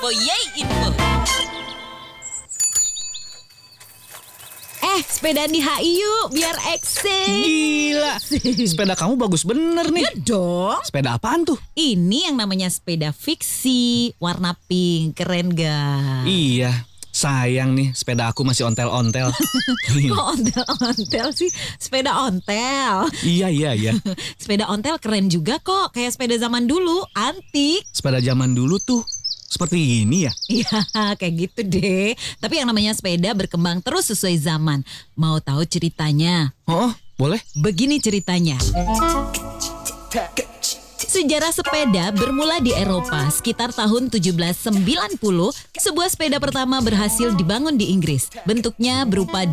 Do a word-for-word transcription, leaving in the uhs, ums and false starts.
Info Yay Info. Eh, sepedaan di H I yuk, biar eksis. Gila, sepeda kamu bagus bener nih. Ya dong. Sepeda apaan tuh? Ini yang namanya sepeda fiksi, warna pink, keren gak? Iya, sayang nih sepeda aku masih ontel-ontel. Kok ontel-ontel sih? Sepeda ontel. Iya, iya, iya. Sepeda ontel keren juga kok, kayak sepeda zaman dulu, antik. Sepeda zaman dulu tuh seperti ini ya? Iya, kayak gitu deh. Tapi yang namanya sepeda berkembang terus sesuai zaman. Mau tahu ceritanya? Oh, boleh? Begini ceritanya. Sejarah sepeda bermula di Eropa sekitar tahun tujuh belas sembilan puluh. Sebuah sepeda pertama berhasil dibangun di Inggris. Bentuknya berupa